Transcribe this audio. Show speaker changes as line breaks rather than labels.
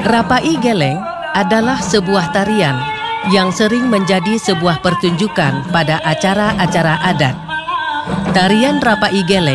Rapai Geleng adalah sebuah tarian yang sering menjadi sebuah pertunjukan pada acara-acara adat. Tarian Rapai Geleng